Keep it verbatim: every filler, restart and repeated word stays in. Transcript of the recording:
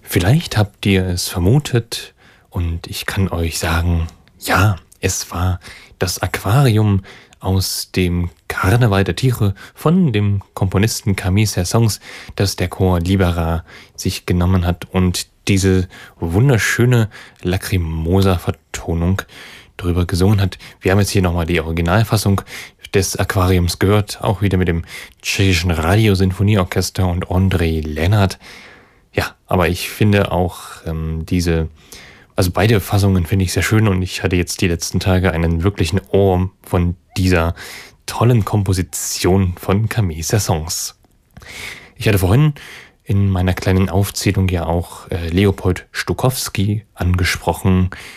Vielleicht habt ihr es vermutet und ich kann euch sagen, ja, es war das Aquarium aus dem Karneval der Tiere von dem Komponisten Camille Saint-Saëns, das der Chor Libera sich genommen hat und diese wunderschöne Lacrimosa-Vertonung drüber gesungen hat. Wir haben jetzt hier nochmal die Originalfassung des Aquariums gehört, auch wieder mit dem tschechischen Radiosinfonieorchester und Ondřej Lennart. Ja, aber ich finde auch ähm, diese, also beide Fassungen finde ich sehr schön und ich hatte jetzt die letzten Tage einen wirklichen Ohrwurm von dieser tollen Komposition von Camille Saint-Saëns. Ich hatte vorhin in meiner kleinen Aufzählung ja auch äh, Leopold Stokowski angesprochen,